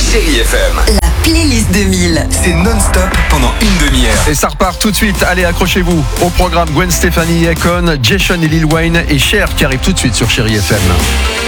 Chérie FM. La playlist 2000. C'est non-stop pendant une demi-heure. Et ça repart tout de suite. Allez, accrochez-vous. Au programme Gwen Stefani, Akon, Jason et Lil Wayne et Cher qui arrive tout de suite sur Chérie FM.